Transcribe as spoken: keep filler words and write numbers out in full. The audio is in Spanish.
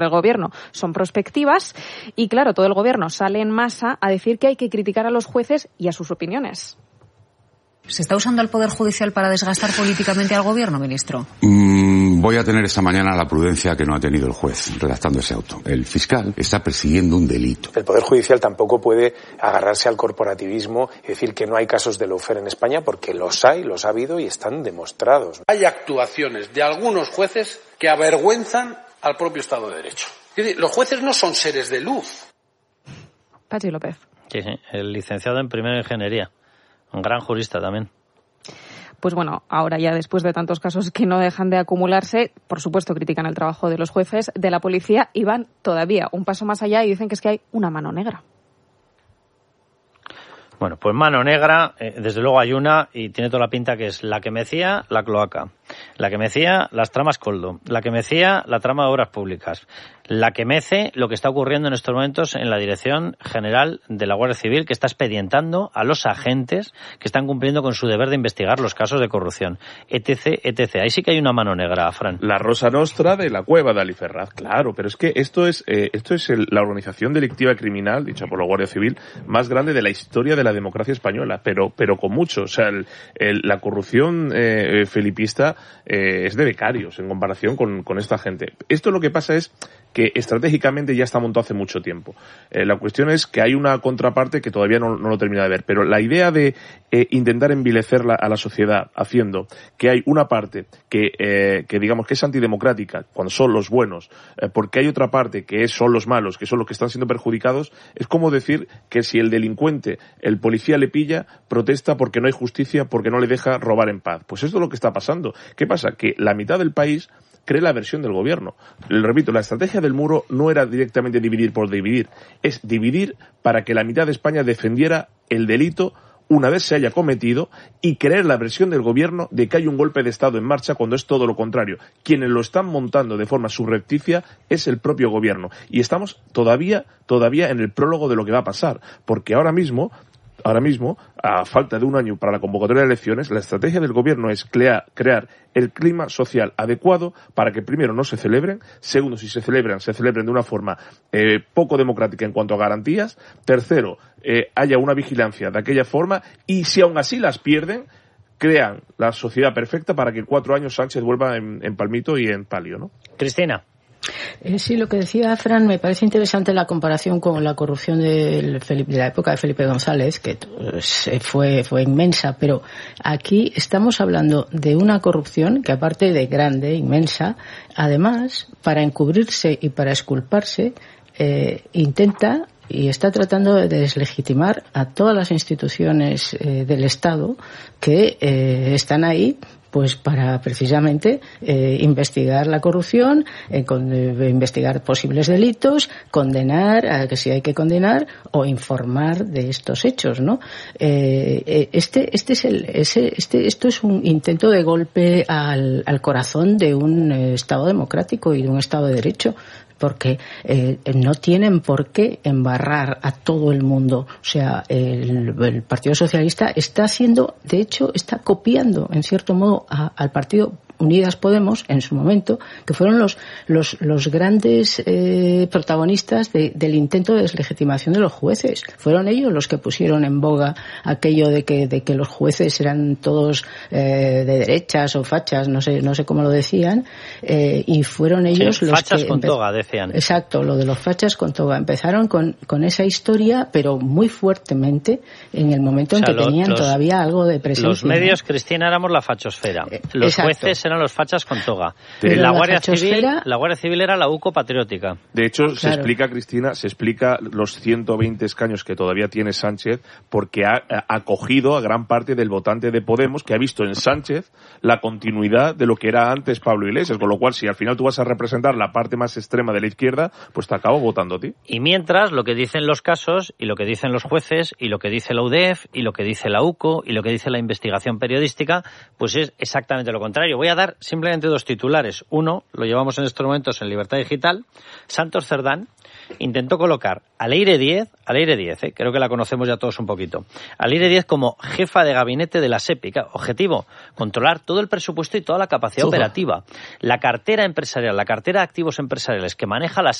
del gobierno son prospectivas y, claro, todo el gobierno sale en masa a decir que hay que criticar a los jueces y a sus opiniones. ¿Se está usando el Poder Judicial para desgastar políticamente al gobierno, ministro? Mm, voy a tener esta mañana la prudencia que no ha tenido el juez redactando ese auto. El fiscal está persiguiendo un delito. El Poder Judicial tampoco puede agarrarse al corporativismo y decir que no hay casos de lawfare en España, porque los hay, los ha habido y están demostrados. Hay actuaciones de algunos jueces que avergüenzan al propio Estado de Derecho. Es decir, los jueces no son seres de luz. Pachi López. Sí, sí, el licenciado en primera ingeniería. Un gran jurista también. Pues bueno, ahora ya después de tantos casos que no dejan de acumularse, por supuesto critican el trabajo de los jueces, de la policía, y van todavía un paso más allá y dicen que es que hay una mano negra. Bueno, pues mano negra, eh, desde luego hay una, y tiene toda la pinta que es la que mecía la cloaca, la que mecía las tramas Coldo, la que mecía la trama de obras públicas, la que mece lo que está ocurriendo en estos momentos en la Dirección General de la Guardia Civil, que está expedientando a los agentes que están cumpliendo con su deber de investigar los casos de corrupción, etc, etcétera. Ahí sí que hay una mano negra, Fran. La Rosa Nostra de la cueva de Aliferraz, claro, pero es que esto es eh, esto es el, la organización delictiva criminal, dicha por la Guardia Civil, más grande de la historia de la democracia española, pero pero con mucho. O sea, el, el, la corrupción eh, felipista eh, es de becarios en comparación con, con esta gente. Esto lo que pasa es que estratégicamente ya está montado hace mucho tiempo. Eh, la cuestión es que hay una contraparte que todavía no, no lo termina de ver, pero la idea de eh, intentar envilecer la, a la sociedad haciendo que hay una parte que, eh, que digamos que es antidemocrática, cuando son los buenos, eh, porque hay otra parte que es, son los malos, que son los que están siendo perjudicados, es como decir que si el delincuente, el policía le pilla, protesta porque no hay justicia, porque no le deja robar en paz. Pues esto es lo que está pasando. ¿Qué pasa? Que la mitad del país cree la versión del gobierno. Le repito, la estrategia del muro no era directamente dividir por dividir, es dividir para que la mitad de España defendiera el delito una vez se haya cometido y creer la versión del gobierno de que hay un golpe de Estado en marcha cuando es todo lo contrario. Quienes lo están montando de forma subrepticia es el propio gobierno. Y estamos todavía, todavía en el prólogo de lo que va a pasar, porque ahora mismo Ahora mismo, a falta de un año para la convocatoria de elecciones, la estrategia del gobierno es crear, crear el clima social adecuado para que, primero, no se celebren, segundo, si se celebran, se celebren de una forma eh, poco democrática en cuanto a garantías, tercero, eh, haya una vigilancia de aquella forma, y si aún así las pierden, crean la sociedad perfecta para que en cuatro años Sánchez vuelva en, en palmito y en palio, ¿no? Cristina. Eh, sí, lo que decía Fran, me parece interesante la comparación con la corrupción del Felipe, de la época de Felipe González, que pues, fue, fue inmensa, pero aquí estamos hablando de una corrupción que, aparte de grande, inmensa, además, para encubrirse y para exculparse, eh, intenta y está tratando de deslegitimar a todas las instituciones eh, del Estado que eh, están ahí pues para precisamente eh, investigar la corrupción, eh, con, eh, investigar posibles delitos, condenar, a que si hay que condenar, o informar de estos hechos, ¿no? Eh, este, este es el, ese, este, esto es un intento de golpe al, al corazón de un eh, Estado democrático y de un Estado de Derecho, porque eh, no tienen por qué embarrar a todo el mundo. O sea, el, el Partido Socialista está haciendo, de hecho, está copiando, en cierto modo, a, al Partido Unidas Podemos, en su momento, que fueron los, los, los grandes eh, protagonistas de, del intento de deslegitimación de los jueces. Fueron ellos los que pusieron en boga aquello de que, de que los jueces eran todos eh, de derechas o fachas, no sé, no sé cómo lo decían, eh, y fueron ellos sí, los fachas que... con empe- toga, decían. Exacto, lo de los fachas con toga. Empezaron con, con esa historia, pero muy fuertemente en el momento O sea, en que lo, tenían los, todavía algo de presencia. Los medios, Cristina, éramos la fachosfera. Los Exacto. jueces eran los fachas con toga. Pero la, la Guardia Civil, fachosfera- la Guardia Civil era la U C O patriótica. De hecho, se Claro. explica, Cristina, se explica los ciento veinte escaños que todavía tiene Sánchez porque ha, ha acogido a gran parte del votante de Podemos que ha visto en Sánchez la continuidad de lo que era antes Pablo Iglesias, con lo cual si al final tú vas a representar la parte más extrema de la izquierda, pues te acabo votando a ti. Y mientras, lo que dicen los casos, y lo que dicen los jueces, y lo que dice la U D E F, y lo que dice la U C O, y lo que dice la investigación periodística, pues es exactamente lo contrario. Voy a dar dar simplemente dos titulares. Uno, lo llevamos en estos momentos en Libertad Digital. Santos Cerdán intentó colocar a Leire Díez, a Leire Díez, ¿eh? creo que la conocemos ya todos un poquito, a Leire Díez como jefa de gabinete de la SEPI. Objetivo, controlar todo el presupuesto y toda la capacidad todo. operativa. La cartera empresarial, la cartera de activos empresariales que maneja la